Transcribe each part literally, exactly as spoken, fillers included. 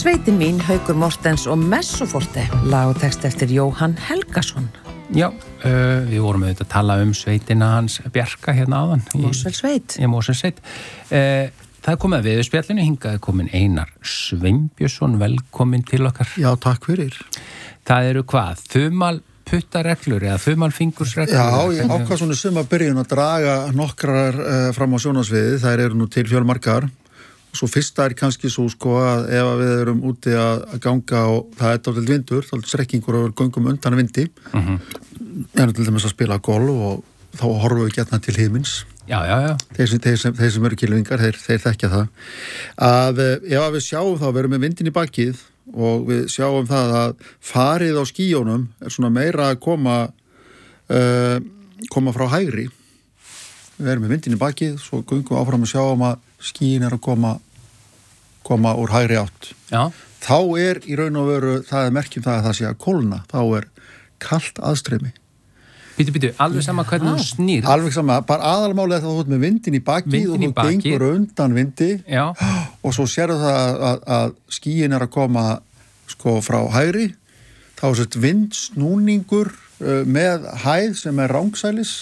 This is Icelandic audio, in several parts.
Sveitin mín, Haukur Mortens og Messoforte, lag og text eftir Jóhann Helgason. Já, uh, við vorum auðvitað að tala um sveitina hans Bjarka hérna áðan. Mosfellssveit. Í Mosfellssveit. Uh, það er komið að veðurspjallinu, hingað er komin Einar Sveinbjörnsson, velkomin til okkar. Já, takk fyrir. Það eru hvað? Þumal puttareglur eða þumalfingursreglur? Já, ég ákvað svona suma byrjun að draga nokkrar uh, fram á sjónvarpssviðið, þær eru nú til fjölmargar. Svo fyrsta er kannski svo sko að ef við erum úti að, að ganga og það er dálítið vindur, dálítið strekkingur og göngum undan vindi. Mhm. Ég er til dæmis að spila golf og þá horfum við gjarnan til himins. Já, já, já. Þeir sem, þeir sem, þeir sem eru kylfingar, þeir, þeir þekkja það. Að ef að við sjáum þá, við erum með vindin í bakið og við sjáum það að farið á skíjónum er svona meira að koma, uh, koma frá hægri. Við erum með vindin í bakið, svo göngum áfram að sjáum að skíin er að koma koma úr hægri átt. Já. Þá er í raun og veru, það er merkjum það að það sé að kólna, þá er kalt aðstreymi. Býtu, býtu, alveg sama hvernig þú snýr. Alveg sama, bara aðalmálið að þú ert með vindin í bakið Vindinn í og þú bakið. gengur undan vindi. Já. Og svo sérðu það að, að, að skíin er að koma sko frá hægri, þá er þetta vindsnúningur uh, með hæð sem er rangsælis,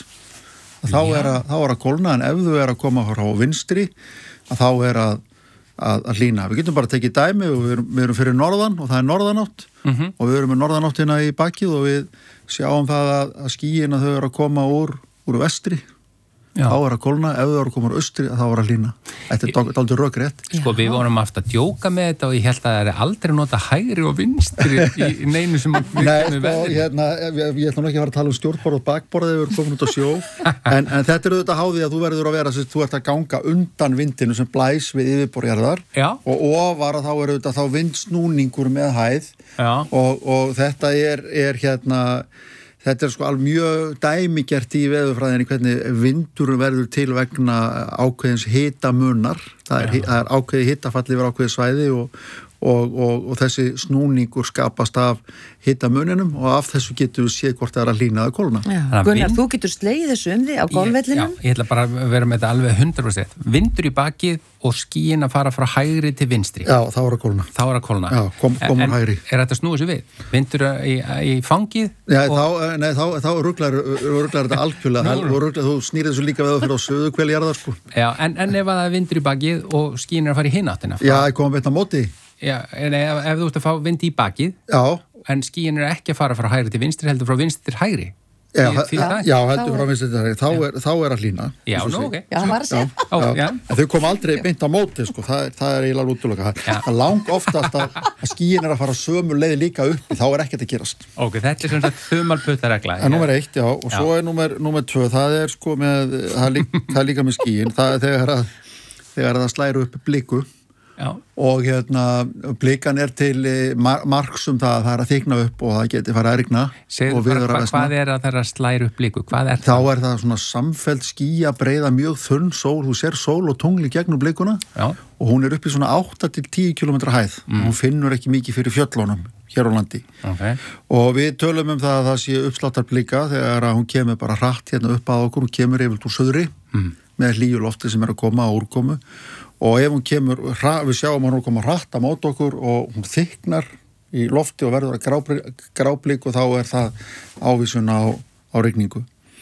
þá er, að, þá er að kólna, en ef þú er að koma frá vinstri, að þá er að Að, að hlýna. Við getum bara tekið dæmi og við erum, við erum fyrir norðan og það er norðanátt Mhm. og við erum með norðanáttina í bakið og við sjáum það að, að skýin að þau eru að koma úr, úr vestri. Já. Þá er að kólna, ef þau eru að koma úr austri þá er að hlýna. Þetta er dálítið rökrétt. Sko, við vorum aftur að djóka með þetta og ég held að það er aldrei nota hægri og vinstri í neinu sem við Nei, komum sko, veðri. hérna, ég, ég ætla nú ekki að fara að tala um stjórnborð og bakborð þegar við erum komin út á sjó, en, en þetta er auðvitað háðið að þú verður að vera, þú ert að ganga undan vindinu sem blæs við yfirborðjarðar og ofar að þá er auðvitað þá vindsnúningur með hæð og, og þetta er, er hérna Þetta er sko alveg mjög dæmigert í veðurfræðinni hvernig vindur verður til vegna ákveðins hitamunar. Það er, það er ákveði hitafall yfir ákveði svæði og, og, og, og þessi snúningur skapast af hitamuninum og af þessu getur við séð hvort það er að hlýna eða kólna. Gunnar, vind... þú getur slegið þessu um því á golfvellinum? Já, ég ætla bara að vera með þetta alveg hundrað prósent. Vindur í bakið og skíin að fara frá hægri til vinstri. Já, þá er að kólna. Þá er að kólna. Já, kom, kom en, hægri. Er þetta snúið sér við? Vindur í, í fangið? Já, og... þá, nei, þá, þá ruglar, ruglar þetta algjörlega. Ruglar, þú snýrið þessu líka við að fyrir á suðukvel jarðar, sko. Já, en, en ef það er vindur í bakið og skíin er að fara í hináttina? Já, ég kom að beita móti. Já, en ef, ef þú ert að fá vind í bakið, já. En skíin er ekki að fara frá hægri til vinstri, heldur frá vinstri til hægri. Já, Því, já, já heldur frá vinstri til hægri. Þá er, þá er að hlýna. Já, nú, ok. Já, það var að segja. Já, já. Já. En þau kom aldrei beint á móti, sko. Það, það er eiginlega útlulega. Það er lang oftast að, að skíin er að fara sömu leið líka upp, þá er ekkert að gerast. Ok, þetta er svona þumalputtaregla. En númer eitt, já, og já. Svo er númer, númer tvö, það er sko með, það er líka, það er líka með skíin. Það er þegar að, þegar að það slæru upp bliku. Já. Og hérna blikan er til mar marks um það að það er að þykna upp og það geti fara að rigna. Segðu bara hva, hvað er að það er að slæra upp bliku? Hvað er það? Þá er það svona samfelld skýja breiða mjög þunn sól, þú sér sól og tungli gegnum blikuna. Já. Og hún er upp í svona átta til tíu kílómetra hæð. Mm. Hún finnur ekki mikið fyrir fjöllunum hér á landi. Okay. Og við tölum um það að það sé uppsláttar blika þegar hún kemur bara hratt hérna upp að okkur, hún kemur yfir úr suðri mm. með hlýju lofti sem er að koma á úrkomu. Og ef hún kemur, við sjáum að hún koma hratt á mót okkur og hún þyknar í lofti og verður að gráblík og þá er það ávísun á, á rigningu.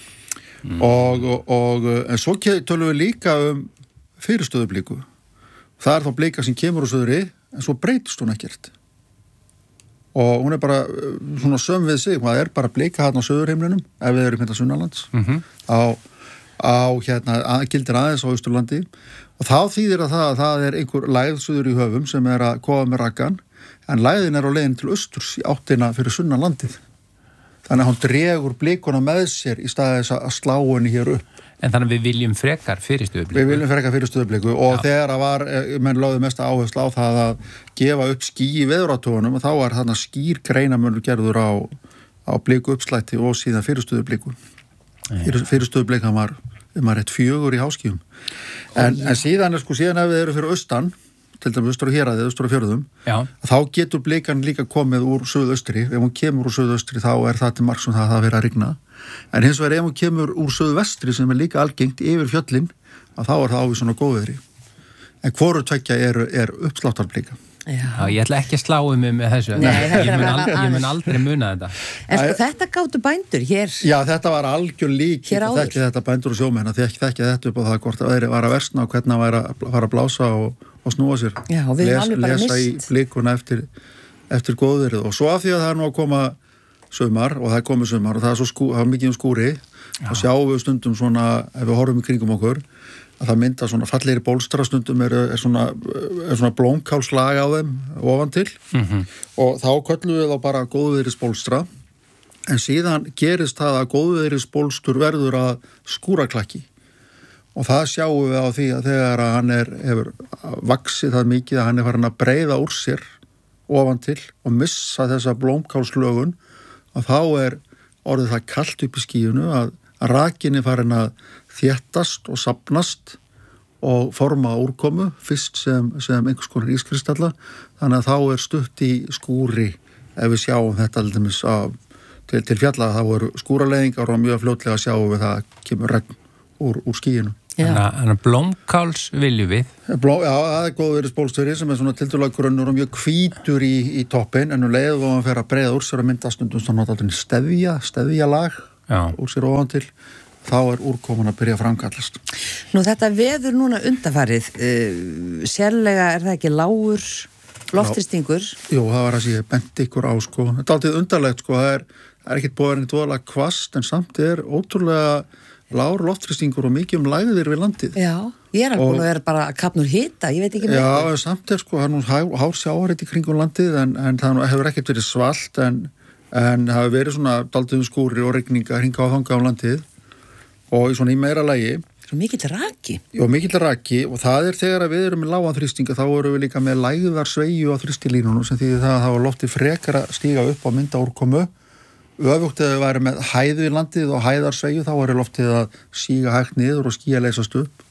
Mm. Og, og, og, en svo tölum við líka um fyrirstöðublíku. Það er þá blíka sem kemur úr suðri, en svo breytist hún ekkert. Og hún er bara svona söm við sig, það er bara blíka hérna á suðurheimlunum, ef við erum hérna sunnanlands, mm-hmm. á, á hérna, að, gildir aðeins á Austurlandi. Og þá þýðir að það að það er einhver lægð suður í höfum sem er að koma með rakkan, en lægðin er á leiðin til austurs í áttina fyrir sunnan landið. Þannig að hún dregur blikuna með sér í staði þess að slá henni hér upp. En þannig að við viljum frekar fyrirstöðubliku? Við viljum frekar fyrirstöðubliku og Já. Þegar að var, menn lögðu mesta áherslu á það að gefa upp ský í veðurathugunum og þá var þarna skýr greinamönnur gerður á, á bliku uppslætti og síðan fyrirstöðubliku. Fyrir, fyrirstöðublikan var um að rétt fjögur í háskíum. En, en síðan er sko, síðan ef við eru fyrir austan, til dæmis austur og héraði, austur og fjörðum, Já. Þá getur blikan líka komið úr suðaustri. Ef hún kemur úr suðaustri þá er það til marks um það að það vera að rigna. En hins vegar ef hún kemur úr suðvestri sem er líka algengt yfir fjöllin, að þá er það ávísun á góðviðri. En hvoru tveggja er, er uppsláttarblika. Já, ég ætla ekki að slá um mig með þessu. Nei, ég, þetta mun var aldrei, ég aðeins. mun aldrei muna þetta. En sko þetta gátu bændur hér. Já, þetta var algjör lík. Hér áður. Þekki þetta bændur og sjómenn, að þekki þekki þetta upp á það hvort að veðri var að versna og hvernig að væri að fara að blása og, og snúa sér. Já, og við erum alveg bara lesa mist. í blikuna eftir, eftir góðverið. Og svo af því að það er nú að koma sumar og það er komið sumar og það er svo skú, það er mikið um skúri og sjáum við stundum svona, ef við horfum í kringum okkur, að það mynda svona fallegri bólstra stundum er, er svona, er svona blómkálslag á þeim ofan til mm-hmm. og þá köllum við þá bara góðviðris bólstra en síðan gerist það að góðviðris bólstur verður að skúraklakki og það sjáum við á því að þegar að hann er hefur vaxið það mikið að hann er farin að breiða úr sér ofan til og missa þessa blómkálslögun að þá er orðið það kalt upp í skíunu að, að rakin er farin að þéttast og safnast og forma úrkomu fyrst sem, sem einhvers konar ískristalla þannig að þá er stutt í skúri ef við sjáum þetta alldeles af, til, til fjalla þá eru skúraleðingar og mjög fljótlega sjáum við það að kemur regn úr, úr skíinu. Þannig að blómkáls viljum við? Bló, já, það er góðverið spólstöri sem er svona tildulega grunnur og mjög hvítur í, í toppin en um leið og hann fer að breiða úr sér að mynda stundum svona náttúrulega stefja, stefja lag já. Úr sér ofan til þá er úrkoman að byrja að framkallast. Nú þetta veður núna undanfarið, uh, sérlega er það ekki lágur loftistingur? Jú, það var að sé bent ykkur á sko. Þetta er alltaf undarlegt sko, það er, það er ekkert búið að vera nýtt kvast en samt er ótrúlega lágur loftistingur og mikið um lægðir við landið. Já, ég er alveg búin að vera bara að kapnur hita, ég veit ekki með. Já, samt er sko, það er nú há, hár sjávarhiti kringum landið en, en það hefur ekkert verið svalt en, en það hefur verið svona dálítið um skúri og rigninga hringa á þanga á landið og í svona í meira lagi. Svo mikill raki. Já, mikill raki og það er þegar að við erum með lágan þrýstinga þá erum við líka með lægðar sveigju á þrýstilínunum sem þýðir það að það var loftið frekar að stíga upp á mynda úrkomu. Öfugt ef við værum með hæðu í landið og hæðar sveigju þá er loftið að síga hægt niður og skýja leysast upp.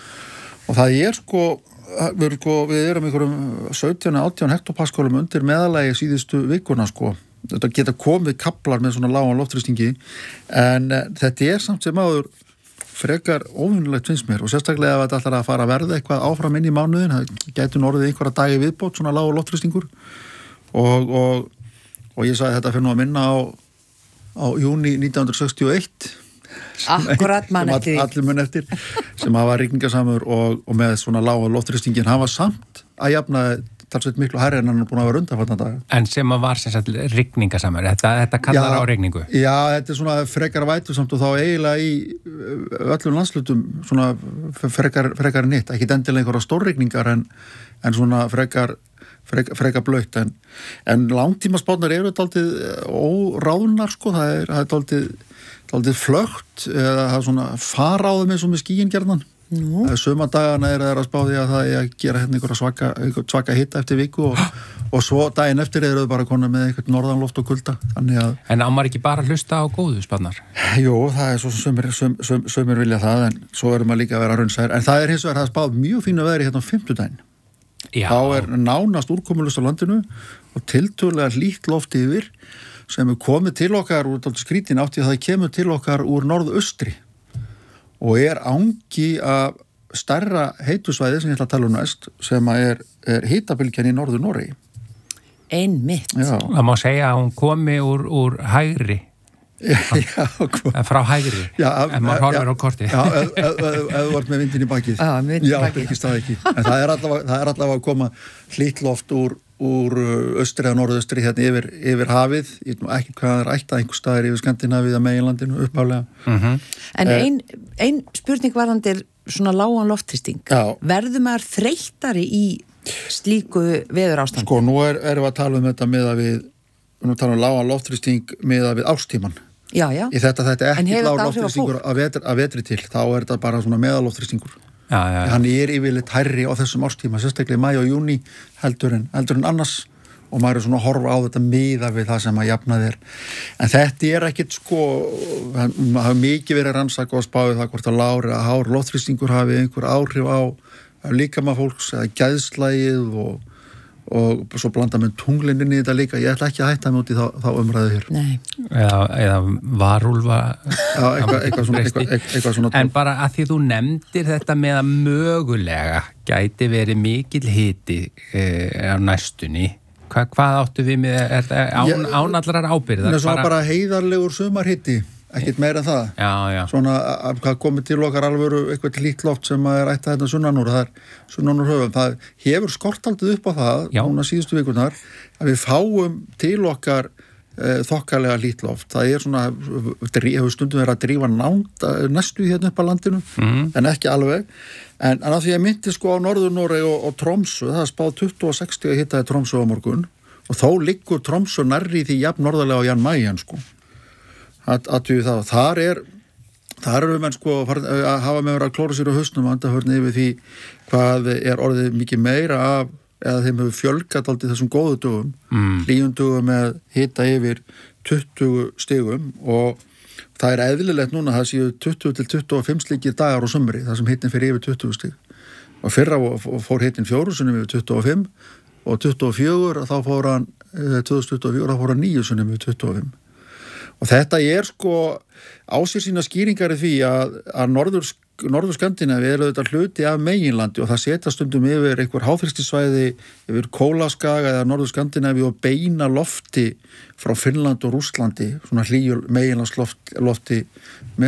Og það er sko, við erum, sko, við erum einhverjum sautján til átján hektopaskalum undir meðalagi síðustu vikuna sko. Þetta geta komið kaplar með svona lágan loftþrýstingi en þetta er samt sem áður frekar óvinnulegt finnst mér og sérstaklega ef þetta ætlar að fara að verða eitthvað áfram inn í mánuðin, það gæti orðið einhverja dagi viðbót svona lágur loftþrýstingur og, og, og ég sagði þetta fyrir nú að minna á, á júní nítján hundruð sextíu og eitt Akkurat mann eftir all, allir mann eftir sem hafa rigningasamur og, og með svona lága loftþrýstingin hafa samt að jafna talsveit miklu hærri en hann er búin að vera undanfarna dag. En sem að var sem sagt rigningasamur, þetta, þetta kallar já, á rigningu? Já, þetta er svona frekar vætusamt og þá eiginlega í öllum landslutum svona frekar, frekar nýtt, ekki endilega einhverja stórrigningar en, en svona frekar, frekar, frekar blöytt en, en langtímaspárnar eru dálítið óráðnar sko, það er, það er dálítið, dálítið flögt eða það er svona faráðum eins og með skíin gerðan. Nú. Suma dagana er það að spá því að það er að gera hérna einhverja svaka, svaka hitta eftir viku og, og svo daginn eftir eru þau bara konar með einhvern norðanloft og kulda. Að... En ámar ekki bara að hlusta á góðu spannar? Jú, það er svo sömur, söm, söm, sömur vilja það en svo erum maður líka að vera raunsaðir. En það er hins vegar að spáð mjög fínu veðri hérna á fimmtudaginn. Þá er nánast úrkomulust á landinu og tiltölulega hlýtt loft yfir sem er komið til okkar úr skrítin átti að það kemur til okkar úr norðaustri. Og er ángi af stærra heitusvæði sem ég ætla að tala um næst sem er, er hitabylgjan í norður Noregi. Einmitt. Já. Það má segja að hún komi úr, úr hægri. Já, já, frá hægri. Já, en maður horfir á korti. Já, ef þú vart með vindin í bakið. Já, vindin í bakið. Já, ekki stað ekki. En það er allavega, það er allavega að koma hlýttloft úr úr austri eða norðaustri hérna yfir, yfir hafið, ég veit ekki hvað það er ætta einhver staðir yfir Skandinavið að meginlandinu upphálega. Mm-hmm. En ein, ein spurning varðandir svona lágan loftþrýsting. Verður maður þreyttari í slíku veður ástand? Sko, nú er, erum við að tala um þetta með að við, við erum að tala um lágan loftþrýsting með að við ástíman. Já, já. Í þetta þetta er ekki lágan loftþrýstingur að vetri, að vetri til, þá er þetta bara svona meðaloftþrýstingur. Já, já, já. Hann er yfirleitt hærri á þessum ástíma, sérstaklega í maí og júní heldur en, heldur en annars og maður er svona að horfa á þetta miða við það sem að jafna þér. En þetta er ekkit sko, það hafa mikið verið rannsaka og spáið það hvort að lágur eða hár loftþrýstingur hafi einhver áhrif á líkama fólks eða gæðslægið og, og svo blanda með tunglinni í þetta líka, ég ætla ekki að hætta mig út í þá, þá umræðu hér. Nei. Eða, eða varúlfa. Já, eitthvað, eitthvað, svona, eitthvað, eitthvað svona. En bara að því þú nefndir þetta með að mögulega gæti verið mikill hiti eh, á næstunni. Hva, hvað áttu við með, er það án, ánallar ábyrðar? Það er svona bara, bara heiðarlegur sumarhiti. Ekkert meira en það. Já, já. Svona að hvað komið til okkar alvöru eitthvað hlýtt loft sem er ætti að þetta sunnan úr, það er sunnan úr höfum. Það hefur skortaldið upp á það, já. Núna síðustu vikurnar, að við fáum til okkar e, þokkalega hlýtt loft. Það er svona, hefur stundum verið að drífa nánd næstu hérna upp á landinu, mm. en ekki alveg. En, en að því að myndi sko á Norður-Noregi og, og Tromsø, það er spáð tuttugu og sex stig að hitta í Tromsø á morgun, og þó liggur Tromsø nærri því jafn norðarlega á Jan Mayen sko. Að, að það, þar er þar eru menn sko að hafa með verið að klóra sér á hausnum að andahörni yfir því hvað er orðið mikið meira af, eða þeim hefur fjölgat aldrei þessum góðu dögum, mm. hlýjum dögum með hita yfir tuttugu stigum og það er eðlilegt núna að það séu tuttugu til tuttugu og fimm slíkir dagar á sumri, það sem hitin fyrir yfir tuttugu stig og fyrra fór hitin fjóru sunnum yfir tuttugu og fimm og tuttugu og fjögur þá fór hann tvö þúsund tuttugu og fjögur þá fór hann níu sunnum yfir tuttugu og fimm. Og þetta er sko á sér sína skýringar í því að, að norður, norður Skandinavíu er auðvitað hluti af meginlandi og það setja stundum yfir einhver háþrýstisvæði yfir Kólaskaga eða norður Skandinavíu og beina lofti frá Finnland og Rússlandi, svona hlýju meginlandslofti með